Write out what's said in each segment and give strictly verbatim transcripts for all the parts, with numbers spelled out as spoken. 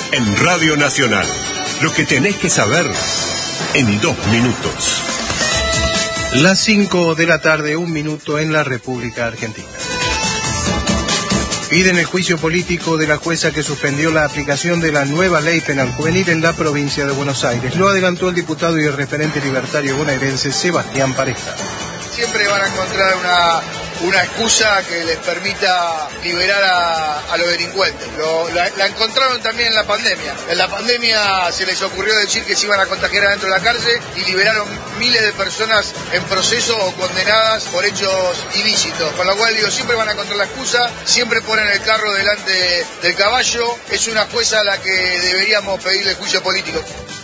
en Radio Nacional. Lo que tenés que saber en dos minutos. Las cinco de la tarde, un minuto en la República Argentina. Piden el juicio político de la jueza que suspendió la aplicación de la nueva ley penal juvenil en la provincia de Buenos Aires. Lo adelantó el diputado y el referente libertario bonaerense Sebastián Pareja. Siempre van a encontrar una, una excusa que les permita liberar a, a los delincuentes. Lo, la, la encontraron también en la pandemia. En la pandemia se les ocurrió decir que se iban a contagiar adentro de la cárcel y liberaron miles de personas en proceso o condenadas por hechos ilícitos. Con lo cual digo, siempre van a encontrar la excusa, siempre ponen el carro delante del caballo. Es una jueza a la que deberíamos pedirle juicio político.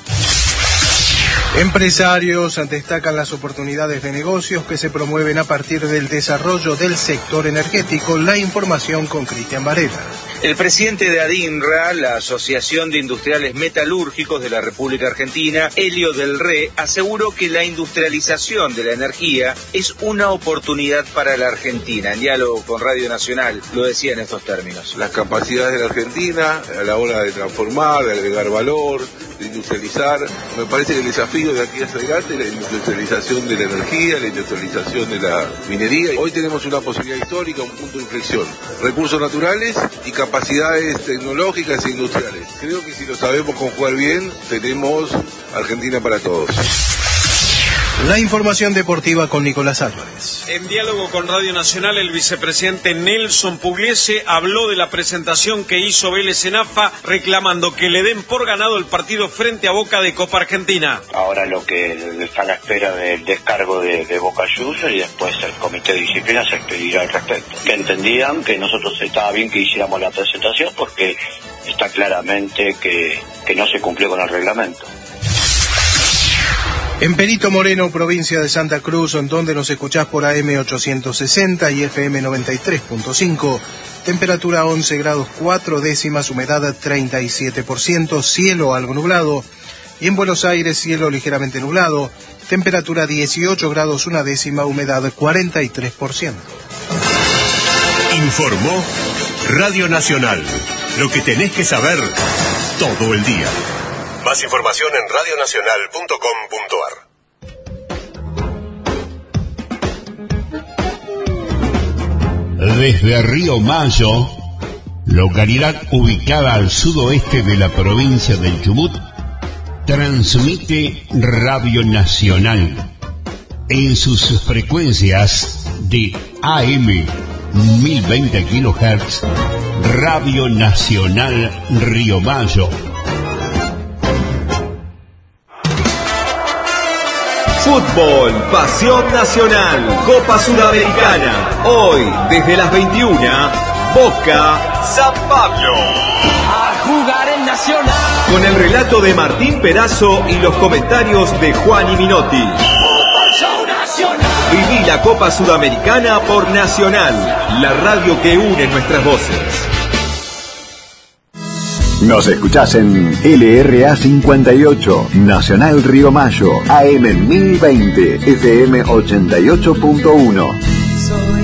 Empresarios destacan las oportunidades de negocios que se promueven a partir del desarrollo del sector energético. La información con Cristian Varela. El presidente de ADINRA, la Asociación de Industriales Metalúrgicos de la República Argentina, Helio del Re, aseguró que la industrialización de la energía es una oportunidad para la Argentina. En diálogo con Radio Nacional lo decía en estos términos. Las capacidades de la Argentina a la hora de transformar, de agregar valor, de industrializar. Me parece que el desafío de aquí hacia adelante es la industrialización de la energía, la industrialización de la minería. Hoy tenemos una posibilidad histórica, un punto de inflexión. Recursos naturales y capacidades tecnológicas e industriales. Creo que si lo sabemos conjugar bien, tenemos Argentina para todos. La información deportiva con Nicolás Álvarez. En diálogo con Radio Nacional, el vicepresidente Nelson Pugliese habló de la presentación que hizo Vélez en A F A, reclamando que le den por ganado el partido frente a Boca de Copa Argentina. Ahora lo que está a la espera del descargo de, de Boca Juniors y después el comité de disciplina se expedirá al respecto. Que entendían que nosotros estaba bien que hiciéramos la presentación porque está claramente que, que no se cumplió con el reglamento. En Perito Moreno, provincia de Santa Cruz, en donde nos escuchás por A M ochocientos sesenta y F M noventa y tres punto cinco, temperatura once grados cuatro décimas, humedad treinta y siete por ciento, cielo algo nublado. Y en Buenos Aires, cielo ligeramente nublado, temperatura dieciocho grados una décima, humedad cuarenta y tres por ciento. Informó Radio Nacional. Lo que tenés que saber todo el día. Más información en radio nacional punto com punto ar. Desde Río Mayo, localidad ubicada al sudoeste de la provincia del Chubut, transmite Radio Nacional en sus frecuencias de A M mil veinte kilohertz, Radio Nacional Río Mayo. Fútbol, pasión nacional, Copa Sudamericana. Hoy, desde las veintiuna, Boca, San Pablo. A jugar el Nacional. Con el relato de Martín Perazo y los comentarios de Juan y Minotti. Fútbol Show Nacional. Viví la Copa Sudamericana por Nacional, la radio que une nuestras voces. Nos escuchás en L R A cincuenta y ocho, Nacional Río Mayo, A M mil veinte, F M ochenta y ocho punto uno.